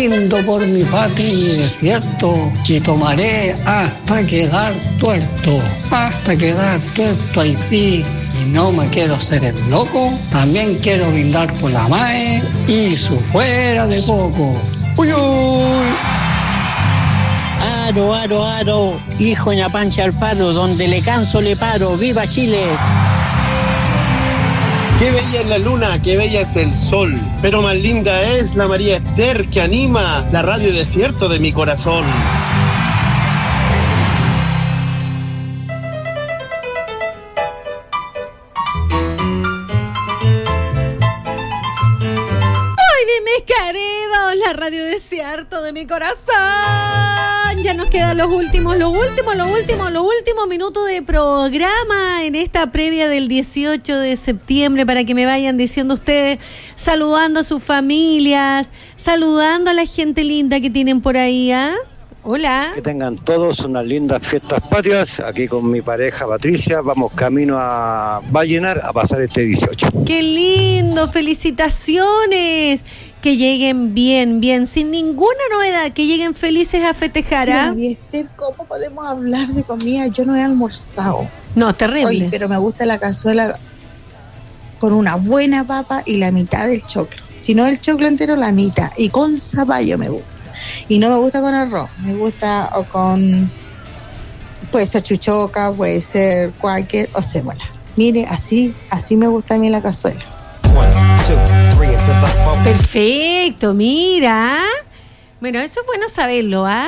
brindo por mi patria y desierto, y tomaré hasta quedar tuerto, ahí sí. Y no me quiero ser el loco, también quiero brindar por la mae y su fuera de poco. ¡Uy, uy! Aro, hijo ña Pancha Alfaro, donde le canso le paro, ¡viva Chile! Qué bella es la luna, qué bella es el sol, pero más linda es la María Esther que anima la radio desierto de mi corazón. La radio desierto de mi corazón. Ya nos quedan los últimos minutos de programa en esta previa del 18 de septiembre para que me vayan diciendo ustedes, saludando a sus familias, saludando a la gente linda que tienen por ahí, ¿ah? Hola. Que tengan todos unas lindas fiestas patrias. Aquí con mi pareja Patricia vamos camino a Vallenar a pasar este 18. ¡Qué lindo! ¡Felicitaciones! Que lleguen bien, sin ninguna novedad, que lleguen felices a festejar, ¿ah? Sí, Esther, ¿cómo podemos hablar de comida? Yo no he almorzado. No, terrible. Oye, pero me gusta la cazuela con una buena papa y la mitad del choclo. Si no el choclo entero, la mitad. Y con zapallo me gusta. Y no me gusta con arroz. Me gusta o con... Puede ser chuchoca, puede ser cualquier o cebolla. Mire, así me gusta a mí la cazuela. Perfecto, mira. Bueno, eso es bueno saberlo, ¿ah?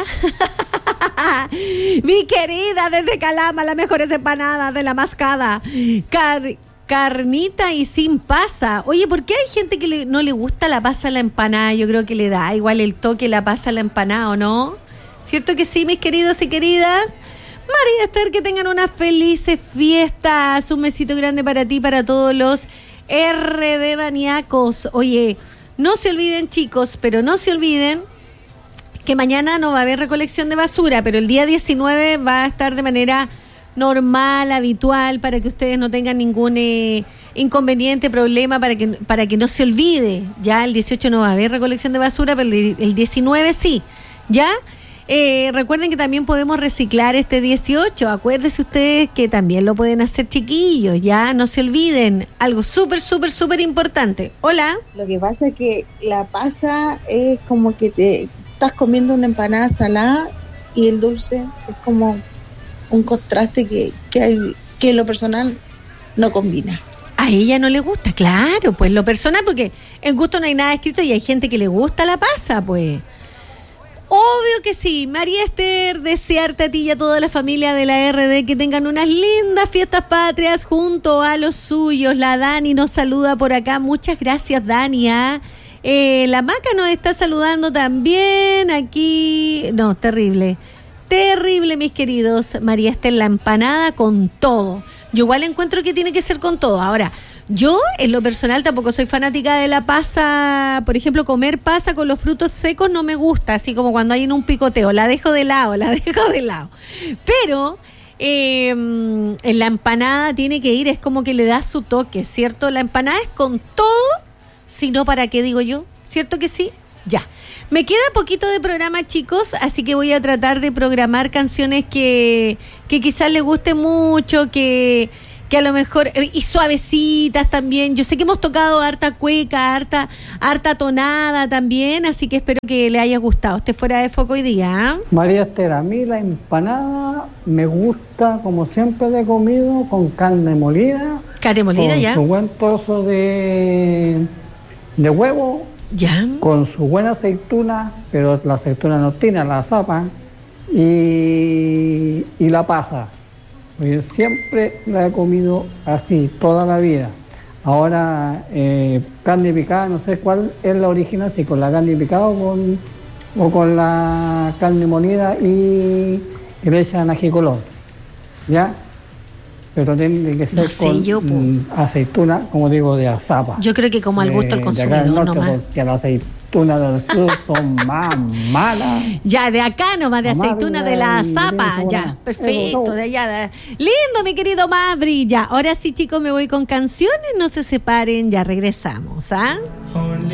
Mi querida, desde Calama, las mejores empanadas de la mascada. Carnita y sin pasa. Oye, ¿por qué hay gente que no le gusta la pasa a la empanada? Yo creo que le da igual el toque la pasa a la empanada, ¿o no? ¿Cierto que sí, mis queridos y queridas? María Esther, que tengan unas felices fiestas. Un besito grande para ti, para todos los RD maníacos. Oye, no se olviden, chicos, pero no se olviden que mañana no va a haber recolección de basura, pero el día 19 va a estar de manera normal, habitual, para que ustedes no tengan ningún inconveniente, problema, para que no se olvide. Ya el 18 no va a haber recolección de basura, pero el 19 sí, ¿ya? Recuerden que también podemos reciclar este 18. Acuérdense ustedes que también lo pueden hacer, chiquillos, ya, no se olviden. Algo súper importante. Hola. Lo que pasa es que la pasa es como que te estás comiendo una empanada salada y el dulce es como un contraste que en lo personal no combina. A ella no le gusta, claro, pues lo personal, porque en gusto no hay nada escrito y hay gente que le gusta la pasa, pues. Obvio que sí. María Esther, desearte a ti y a toda la familia de la RD que tengan unas lindas fiestas patrias junto a los suyos. La Dani nos saluda por acá. Muchas gracias, Dani. La Maca nos está saludando también aquí. No, terrible, mis queridos. María Esther, la empanada con todo. Yo igual encuentro que tiene que ser con todo. Ahora, yo en lo personal tampoco soy fanática de la pasa. Por ejemplo, comer pasa con los frutos secos no me gusta, así como cuando hay en un picoteo, la dejo de lado. Pero en la empanada tiene que ir, es como que le da su toque, ¿cierto? La empanada es con todo, si no, ¿para qué digo yo? ¿Cierto que sí? Ya. Me queda poquito de programa, chicos, así que voy a tratar de programar canciones que quizás les guste mucho, que a lo mejor, y suavecitas también. Yo sé que hemos tocado harta cueca, harta tonada también, así que espero que le haya gustado. Esté fuera de foco hoy día, ¿eh? María Esther, a mí la empanada me gusta, como siempre la he comido, con carne molida. Carne molida, con ya. Con su buen trozo de huevo. Ya. Con su buena aceituna, pero la aceituna no tiene, la zapa. Y la pasa. Yo siempre la he comido así, toda la vida. Ahora, carne picada, no sé cuál es la original, si con la carne picada o con la carne molida y le echan ají color, ¿ya? Pero tiene que ser con aceituna, como digo, de azapa. Yo creo que como al gusto del consumidor nomás. Porque las aceitunas del sur son más malas. Ya, de acá nomás, de aceituna de la zapa. Ya, perfecto, de allá. Lindo, mi querido Mavri. Ya, ahora sí, chicos, me voy con canciones. No se separen, ya regresamos, ¿ah?